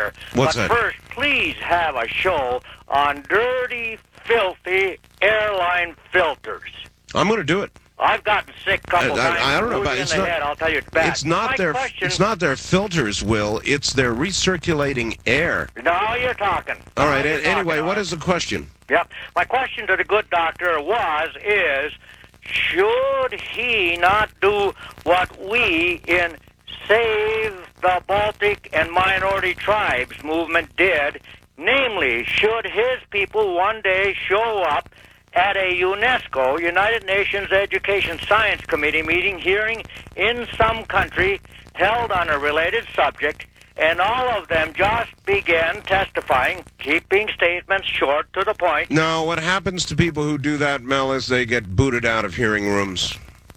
Doctor. What's that? But first, please have a show on dirty, filthy airline filters. I'm going to do it. I've gotten sick a couple times. I don't know about it's not. Head, I'll tell you it's bad. It's not their filters, Will. It's their recirculating air. Now you're talking. All right. Anyway, what is the question? Yep. My question to the good doctor is, should he not do what we in Save the Baltic and Minority Tribes movement did? Namely, should his people one day show up at a UNESCO, United Nations Education Science Committee meeting hearing in some country held on a related subject, and all of them just began testifying, keeping statements short to the point? No, what happens to people who do that, Mel, is they get booted out of hearing rooms.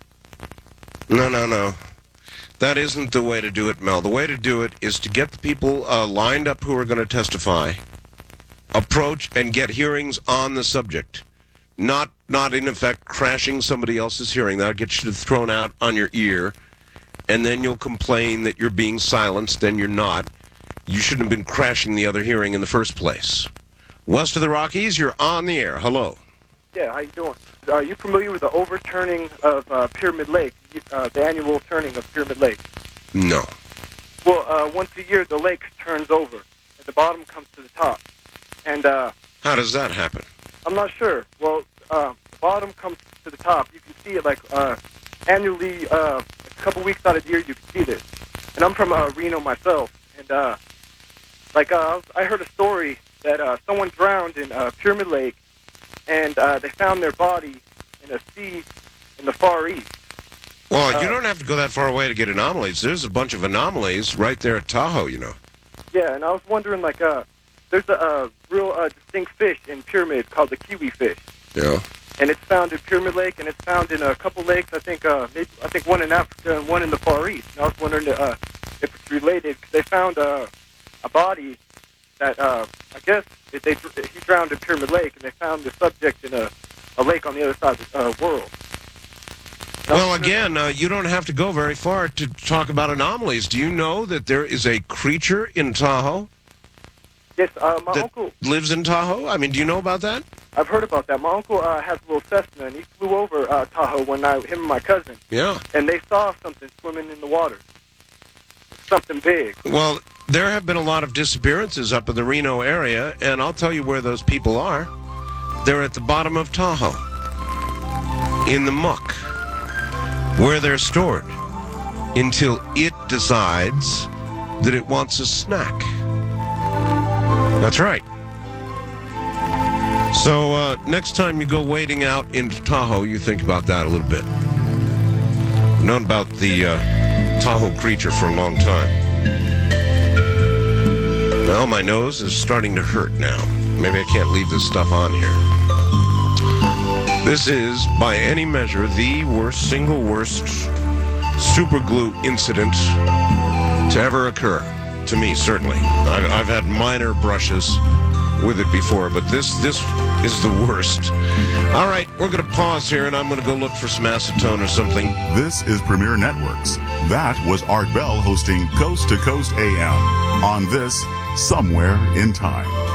No. That isn't the way to do it, Mel. The way to do it is to get the people lined up who are going to testify, approach, and get hearings on the subject. Not in effect crashing somebody else's hearing. That'll get you thrown out on your ear, and then you'll complain that you're being silenced, and you're not. You shouldn't have been crashing the other hearing in the first place. West of the Rockies, you're on the air. Hello. Yeah, how you doing? Are you familiar with the overturning of Pyramid Lake, the annual turning of Pyramid Lake? No. Well, once a year, the lake turns over, and the bottom comes to the top. And how does that happen? I'm not sure. Well, the bottom comes to the top. You can see it like annually, a couple weeks out of the year. You can see this. And I'm from Reno myself, and I heard a story that someone drowned in Pyramid Lake, and they found their body in a sea in the Far East. Well, you don't have to go that far away to get anomalies. There's a bunch of anomalies right there at Tahoe, you know. Yeah, and I was wondering, there's a real distinct fish in Pyramid called the kiwi fish. Yeah. And it's found in Pyramid Lake, and it's found in a couple lakes. I think one in Africa and one in the Far East. And I was wondering if it's related, because they found a body that I guess he drowned in Pyramid Lake, and they found the subject in a lake on the other side of the world. Well, again, you don't have to go very far to talk about anomalies. Do you know that there is a creature in Tahoe? Yes, my uncle lives in Tahoe. I mean, do you know about that? I've heard about that. My uncle has a little Cessna, and he flew over Tahoe one night, him and my cousin. Yeah. And they saw something swimming in the water. Something big. Well, there have been a lot of disappearances up in the Reno area, and I'll tell you where those people are. They're at the bottom of Tahoe, in the muck, where they're stored, until it decides that it wants a snack. That's right. So next time you go wading out into Tahoe, you think about that a little bit. I've known about the Tahoe creature for a long time. Well, my nose is starting to hurt now. Maybe I can't leave this stuff on here. This is, by any measure, the single worst super glue incident to ever occur. To me, certainly. I've had minor brushes with it before, but this is the worst. All right, we're going to pause here, and I'm going to go look for some acetone or something. This is Premier Networks. That was Art Bell hosting Coast to Coast AM on this Somewhere in Time.